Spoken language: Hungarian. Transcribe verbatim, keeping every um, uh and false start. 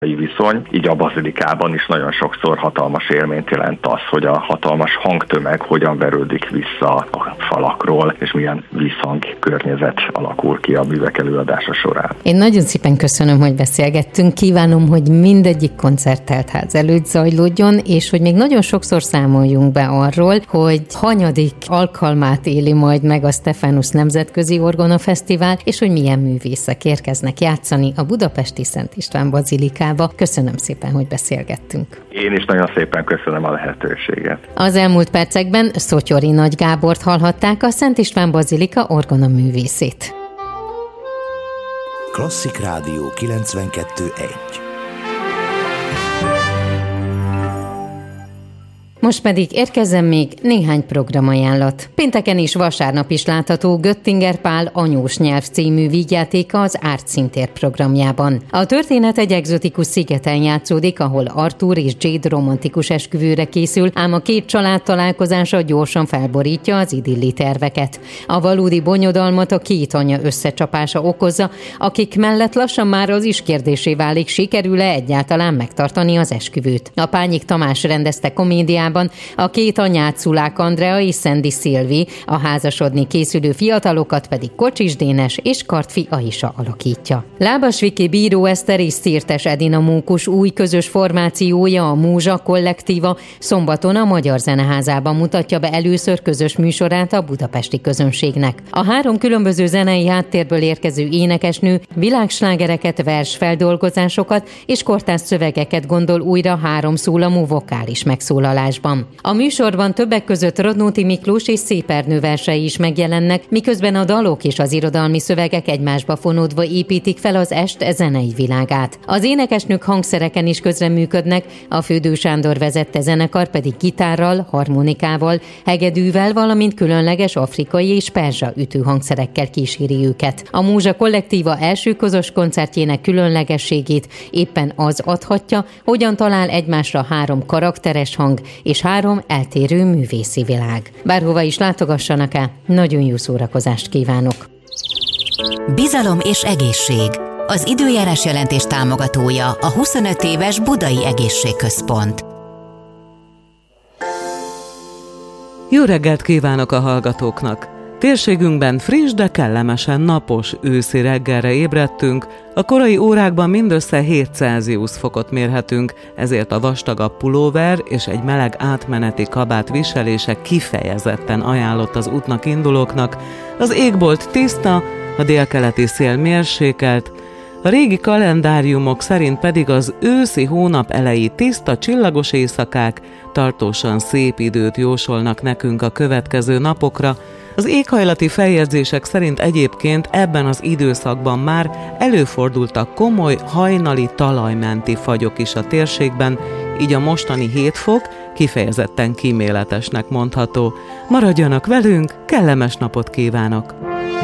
viszony, így a bazilikában is nagyon sokszor hatalmas élményt jelent az, hogy a hatalmas hangtömeg hogyan verődik vissza a falakról, és milyen visszhang környezet alakul ki a művek előadása során. Én nagyon szépen köszönöm, hogy beszélgettünk. Kívánom, hogy mindegyik koncert teltház előtt zajlódjon, és hogy még nagyon sokszor számoljunk be arról, hogy hanyadik alkalmát éli majd meg a Stephanus Nemzetközi Orgona Fesztivál, és hogy milyen művészek érkeznek játszani a budapesti Szent István Bazilikába. Köszönöm szépen, hogy beszélgettünk. Én is nagyon szépen köszönöm a lehetőséget. Az elmúlt percekben Szotyori Nagy Gábort hallhatták, a Szent István Bazilika orgona művészét. Klasszik Rádió kilencvenkettő egy. Most pedig érkezzen még néhány programajánlat. Pénteken és vasárnap is látható Göttinger Pál Anyós nyelv című vígjátéka az Árt Színtér programjában. A történet egy egzotikus szigeten játszódik, ahol Arthur és Jade romantikus esküvőre készül, ám a két család találkozása gyorsan felborítja az idilli terveket. A valódi bonyodalmat a két anya összecsapása okozza, akik mellett lassan már az is kérdésé válik, sikerül-e egyáltalán megtartani az esküvőt. A Pányik Tamás rendezte komédiában a két anyát, Szulák Andrea és Szendi Szilvi, a házasodni készülő fiatalokat pedig Kocsis Dénes és Kartfi Aisa alakítja. Lábas Viki, Bíró Eszter és Szirtes Edina Mókus új közös formációja, a Múzsa kollektíva szombaton a Magyar Zeneházában mutatja be először közös műsorát a budapesti közönségnek. A három különböző zenei háttérből érkező énekesnő világslágereket, versfeldolgozásokat és kortárs szövegeket gondol újra három szólamú vokális megszólalásban. A műsorban többek között Radnóti Miklós és Szépernő versei is megjelennek, miközben a dalok és az irodalmi szövegek egymásba fonódva építik fel az est zenei világát. Az énekesnők hangszereken is közreműködnek, a Fődő Sándor vezette zenekar pedig gitárral, harmonikával, hegedűvel, valamint különleges afrikai és perzsa ütőhangszerekkel kíséri őket. A Múzsa kollektíva első közös koncertjének különlegességét éppen az adhatja, hogyan talál egymásra három karakteres hang és három eltérő művészi világ. Bárhova is látogassanak el, nagyon jó szórakozást kívánok! Bizalom és egészség. Az időjárás jelentés támogatója a huszonöt éves Budai Egészségközpont. Jó reggelt kívánok a hallgatóknak! Térségünkben friss, de kellemesen napos őszi reggelre ébredtünk, a korai órákban mindössze hét Celsius fokot mérhetünk, ezért a vastagabb pulóver és egy meleg átmeneti kabát viselése kifejezetten ajánlott az útnak indulóknak. Az égbolt tiszta, a délkeleti szél mérsékelt, a régi kalendáriumok szerint pedig az őszi hónap eleji tiszta, csillagos éjszakák tartósan szép időt jósolnak nekünk a következő napokra. Az éghajlati feljegyzések szerint egyébként ebben az időszakban már előfordultak komoly hajnali talajmenti fagyok is a térségben, így a mostani hét fok kifejezetten kíméletesnek mondható. Maradjanak velünk, kellemes napot kívánok!